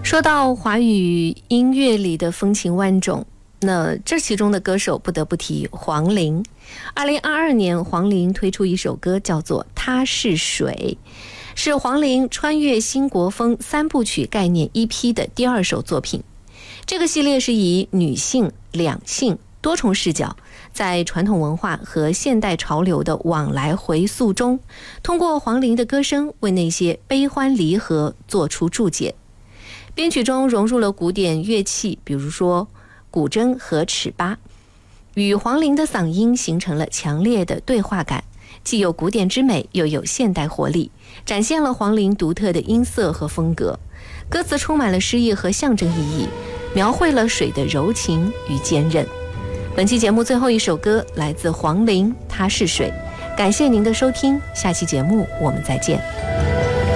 说到华语音乐里的风情万种，那这其中的歌手不得不提黄龄。2022年，黄龄推出一首歌叫做《他是水》，是黄龄穿越新国风3部曲概念 EP 的第2首作品。这个系列是以女性、两性多重视角，在传统文化和现代潮流的往来回溯中，通过黄龄的歌声为那些悲欢离合做出注解。编曲中融入了古典乐器，比如说古筝和尺八，与黄龄的嗓音形成了强烈的对话感，既有古典之美，又有现代活力，展现了黄龄独特的音色和风格。歌词充满了诗意和象征意义，描绘了水的柔情与坚韧。本期节目最后一首歌来自黄龄，《他是水》。感谢您的收听，下期节目我们再见。